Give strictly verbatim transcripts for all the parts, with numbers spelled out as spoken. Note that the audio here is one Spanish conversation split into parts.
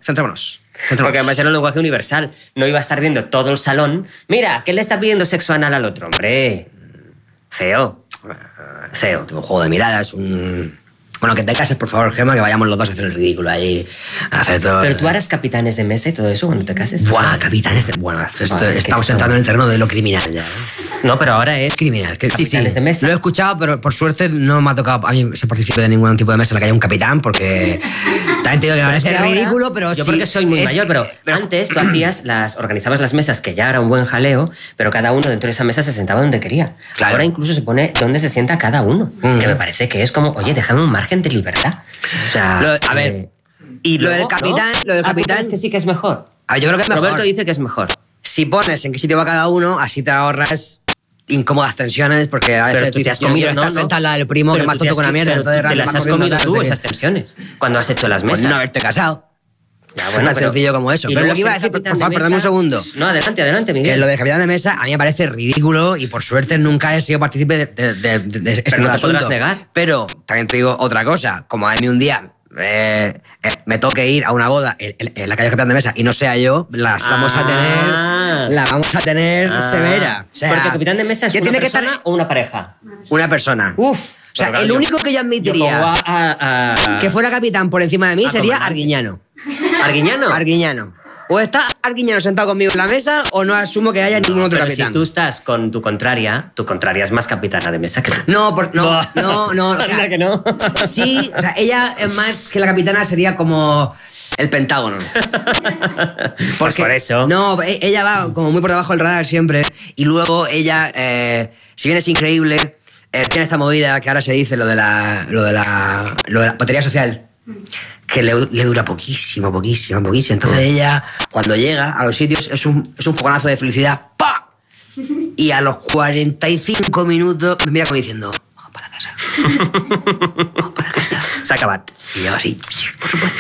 centrémonos. centrémonos. Porque además era un lenguaje universal. No iba a estar viendo todo el salón. Mira, ¿qué le está pidiendo sexo anal al otro? Hombre, feo. Feo. Un juego de miradas, un... Bueno, que te cases, por favor, Gemma, que vayamos los dos a hacer el ridículo ahí, a hacer todo... Pero tú harás capitanes de mesa y todo eso cuando te cases. Buah, capitanes de... Bueno, esto, Buah, es que estamos esto- entrando en el terreno de lo criminal ya. ¿eh? No, pero ahora es... Criminal. Que, sí, sí. Capitanes de mesa. Lo he escuchado, pero por suerte no me ha tocado a mí ser partícipe de ningún tipo de mesa en la que haya un capitán, porque también te digo que me parece Ahora, ridículo, pero yo sí... porque soy muy es- mayor, pero, antes tú hacías las, organizabas las mesas, que ya era un buen jaleo, pero cada uno dentro de esa mesa se sentaba donde quería. Claro. Ahora incluso se pone dónde se sienta cada uno, Mm. que me parece que es como, oye, déjame un margen de libertad. O sea, Lo- a eh, ver, y lo luego, del capitán- ¿no? lo del Ah, ¿tú capitán- crees que sí que es mejor. A ver, yo creo que es mejor. Roberto dice que es mejor. Si pones en qué sitio va cada uno, así te ahorras incómodas tensiones, porque a veces Pero tú te has dices, yo comido, quiero ¿no? estar ¿no? sentado al lado del primo, Pero que más tú te tonto has- con una mierda. pero entonces te me las va has corriendo comido tal, tú, no sé qué. esas tensiones, cuando has hecho las Pues mesas. no haberte casado. Ya, Tan bueno, pero- sencillo como eso. y Pero luego lo que iba a ser decir, por capitán favor, de perdón un mesa- segundo. No, adelante, adelante, Miguel. Que lo de capitán de mesa a mí me parece ridículo y por suerte nunca he sido partícipe de, de, de, de- de este Pero no te asunto. podrás negar. Pero también te digo otra cosa. Como a mí un día eh, eh, me toque ir a una boda en, en- en la calle capitán de mesa y no sea yo, las vamos a Ah. tener, la vamos a tener Ah. severa. O sea, Porque capitán de mesa es que una tiene que persona estar o una pareja. una persona. Uf. O sea, Pero el yo- único que yo Yo admitiría pongo a, a- a- que fuera capitán por encima de mí a sería comandante. Arguiñano. ¿Arguiñano? Arguiñano. O está Arguiñano sentado conmigo en la mesa o no asumo que haya ningún otro Pero capitán. si tú estás con tu contraria, tu contraria es más capitana de mesa que tú. No, por- no, Buah. no, no. O sea, Anda que no. sí, o sea, ella es más que la capitana sería como el Pentágono. Pues por eso. No, e- ella va como muy por debajo del radar siempre y luego ella, eh, si bien es increíble, eh, tiene esta movida que ahora se dice, lo de la, lo de la, lo de la batería social. Que le, le dura poquísimo, poquísimo, poquísimo. Entonces ella, cuando llega a los sitios, es un, es un fogonazo de felicidad. ¡Pa! Y a los cuarenta y cinco minutos me mira como diciendo, vamos para casa. Vamos para casa. Se ha acabado. Y yo así, por supuesto.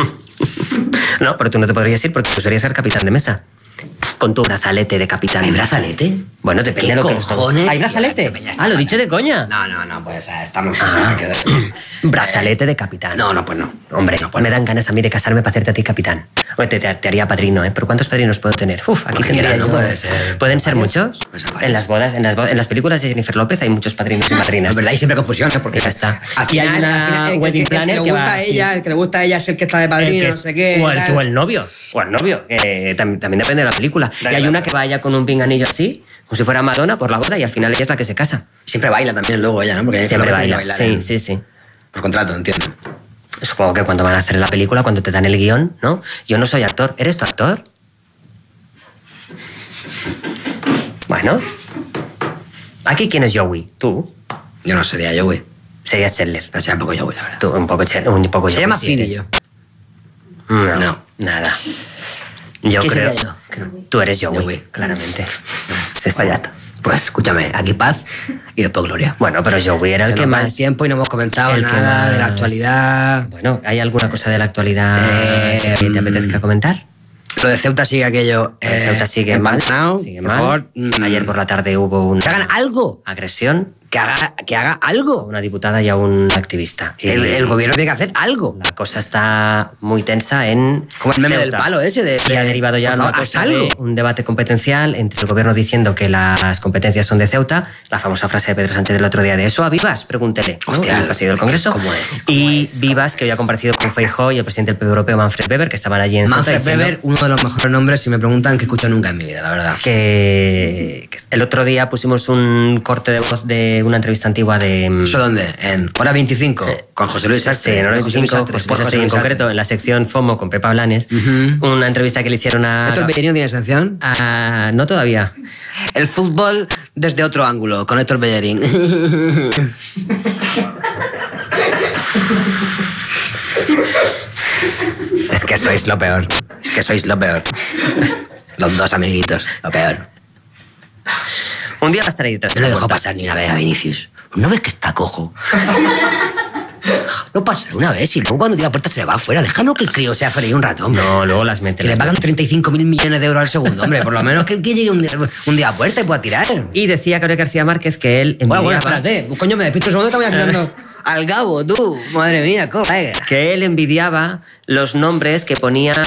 No, pero tú no te podrías ir porque tú serías ser capitán de mesa. Con tu brazalete de capitán. ¿Hay brazalete? Bueno, depende ¿Qué de lo que nos toque. cojones? ¿Hay brazalete? Ya, ya, ya, Ah, lo he ya, dicho de coña. No, no, no, pues eh, estamos... Ah. hay que- Brazalete de capitán. No, no, pues no. Hombre, no, pues me no. dan ganas a mí de casarme para hacerte a ti capitán. Oye, te, te- te haría padrino, ¿eh? ¿Pero cuántos padrinos puedo tener? Uf, aquí Porque tendría quieras, yo- ¿no? Puede ser- ¿Pueden ser varios. muchos? Puede ser varios. En las bodas, en las, bo- en las películas de Jennifer López hay muchos padrinos y Es madrinas. verdad, hay siempre confusión, ¿eh? Porque Ya está. Al Y hay final, una al final, el, que- wedding el que, el que planner le que gusta va a ella, así. el que le gusta a ella es el que está de El padrino, que no es- sé qué. o, el, tal. o el novio, o el novio, que tam- también depende de la película. Da y hay igual. una que vaya con un pinganillo así, como si fuera Madonna por la boda, y al final ella es la que se casa. Siempre baila también luego ella, ¿no? Porque ella Siempre tiene que baila. bailar Sí, en- sí, sí. Por contrato, entiendo. Supongo que cuando van a hacer la película, cuando te dan el guión, ¿no? Yo no soy actor. ¿Eres tu actor? Bueno. ¿Aquí quién es Joey? ¿Tú? Yo no sería yo, güey. Sería Chandler. No sería un poco yo, güey, la verdad. Tú, un poco, Ch- un poco Se Joey, llama sí Phoebe, eres. yo. No, No. nada. Yo ¿Qué creo... sería yo? Que no. Tú eres Joey, Joey. claramente. Sí, sí. Vaya. Pues escúchame, aquí paz y después gloria. Bueno, pero Joey era el Se que nos va el más... tiempo y no hemos comentado el que nada de la más- actualidad. Bueno, ¿hay alguna cosa de la actualidad Eh, que te apetezca comentar? Lo de Ceuta sigue aquello. El eh, Ceuta sigue mal. empantanado. Sigue por mal. favor. mm, Ayer por la tarde hubo una Que hagan algo. agresión Que haga, que haga a algo. una diputada y a un activista. Y El, el gobierno tiene que hacer algo. La cosa está muy tensa en Como el meme Ceuta. del palo ese de- Y ha de- derivado ya por una favor, cosa haz algo. de un debate competencial entre el gobierno diciendo que las competencias son de Ceuta, la famosa frase de Pedro Sánchez del otro día de eso a Vivas, pregúntele, ¿no? Hostia, el presidente del Congreso. ¿cómo es? ¿Cómo Y es? Vivas, que había comparecido con Feijóo y el presidente del P V Europeo, Manfred Weber, que estaban allí en Ceuta Manfred diciendo Weber, uno de los mejores nombres, si me preguntan, que he escuchado nunca en mi vida, la verdad. que, que el otro día pusimos un corte de voz de una entrevista antigua de... ¿Eso dónde? En Hora veinticinco, con José Luis Sí, Sastre. en hora José Luis veinticinco, Sastre, pues, por pues José estoy en Luis Sastre. concreto en la sección FOMO con Pepa Blanes, Ujú. una entrevista que le hicieron a... ¿Héctor Bellerín tiene sanción? a- no todavía. El fútbol desde otro ángulo, con Héctor Bellerín. Es que sois lo peor. Es que sois lo peor. Los dos amiguitos, lo peor. Un día va a estar ahí detrás. No de le la dejo puerta. pasar ni una vez a Vinicius. ¿No ves que está cojo? No pasa una vez y luego cuando tira puerta se le va afuera. Déjalo que el crío sea feliz un rato, hombre. No, luego las mete. Que le las pagan mete. treinta y cinco mil millones de euros al segundo, hombre. Por lo menos que, que llegue un día, un día a puerta y pueda tirar. Y decía Gabriel García Márquez que él Bueno, bueno, envidiaba, espérate. Coño, me despisto un segundo que estamos haciendo al Gabo, tú. Madre mía, colega. que él envidiaba los nombres que ponía